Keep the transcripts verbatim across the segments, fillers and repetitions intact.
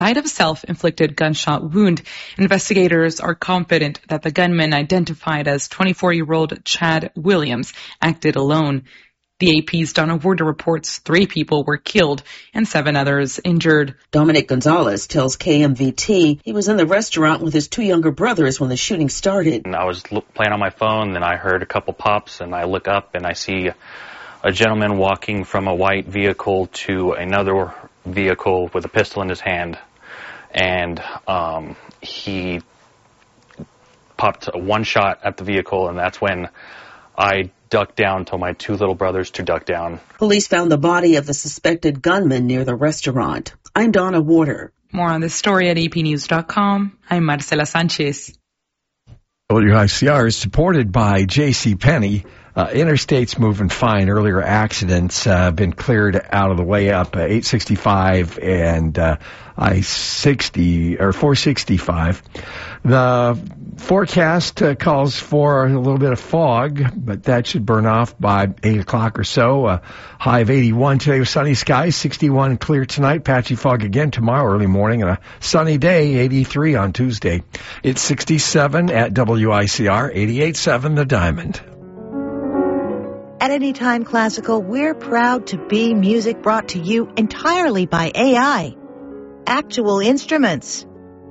died of self-inflicted gunshot wound. Investigators are confident that the gunman, identified as twenty-four-year-old Chad Williams, acted alone. The A P's Donna Warder reports three people were killed and seven others injured. Dominic Gonzalez tells K M V T he was in the restaurant with his two younger brothers when the shooting started. And I was playing on my phone, and I heard a couple pops, and I look up and I see a gentleman walking from a white vehicle to another vehicle with a pistol in his hand. And um, he popped one shot at the vehicle, and that's when I ducked down, told my two little brothers to duck down. Police found the body of the suspected gunman near the restaurant. I'm Donna Warder. More on this story at A P news dot com. I'm Marcela Sanchez. W I C R is supported by J C Penney. Uh, interstate's moving fine. Earlier accidents uh, been cleared out of the way up uh, eight sixty-five and uh, I sixty or four sixty-five. The forecast uh, calls for a little bit of fog, but that should burn off by eight o'clock or so. Uh, high of eighty-one today with sunny skies, sixty-one clear tonight, patchy fog again tomorrow early morning, and a sunny day, eighty-three on Tuesday. It's sixty-seven at W I C R, eighty-eight point seven The Diamond. At Anytime Classical, we're proud to be music brought to you entirely by A I. Actual instruments.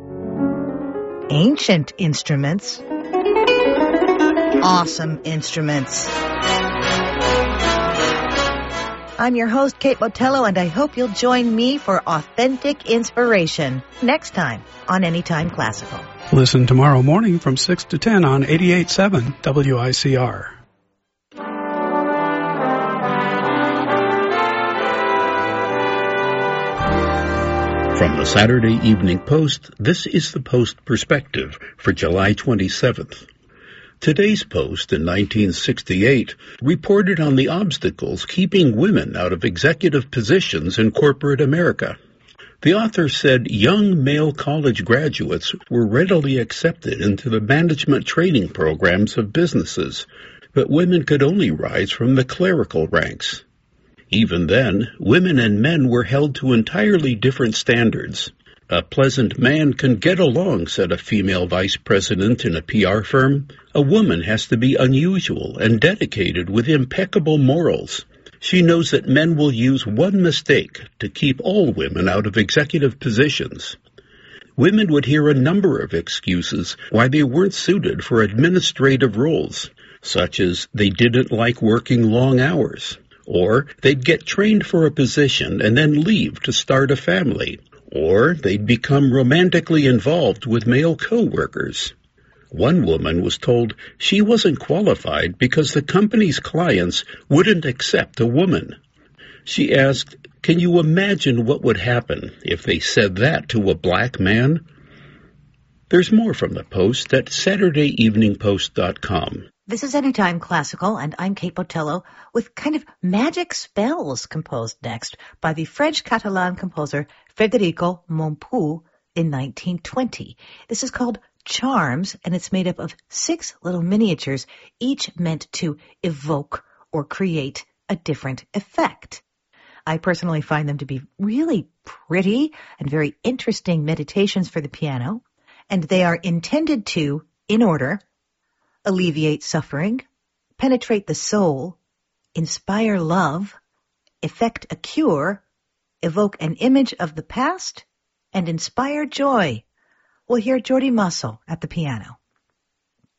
Ancient instruments. Awesome instruments. I'm your host, Kate Botello, and I hope you'll join me for authentic inspiration next time on Anytime Classical. Listen tomorrow morning from six to ten on eighty-eight point seven W I C R. From the Saturday Evening Post, this is the Post Perspective for July twenty-seventh. Today's Post in nineteen sixty-eight reported on the obstacles keeping women out of executive positions in corporate America. The author said young male college graduates were readily accepted into the management training programs of businesses, but women could only rise from the clerical ranks. Even then, women and men were held to entirely different standards. A pleasant man can get along, said a female vice president in a P R firm. A woman has to be unusual and dedicated with impeccable morals. She knows that men will use one mistake to keep all women out of executive positions. Women would hear a number of excuses why they weren't suited for administrative roles, such as they didn't like working long hours, or they'd get trained for a position and then leave to start a family, or they'd become romantically involved with male co-workers. One woman was told she wasn't qualified because the company's clients wouldn't accept a woman. She asked, "Can you imagine what would happen if they said that to a black man?" There's more from the Post at Saturday Evening Post dot com. This is Anytime Classical, and I'm Kate Botello, with kind of magic spells composed next by the French-Catalan composer Federico Montpou in nineteen twenty. This is called Charms, and it's made up of six little miniatures, each meant to evoke or create a different effect. I personally find them to be really pretty and very interesting meditations for the piano, and they are intended to, in order, alleviate suffering, penetrate the soul, inspire love, effect a cure, evoke an image of the past, and inspire joy. We'll hear Jordi Masso at the piano.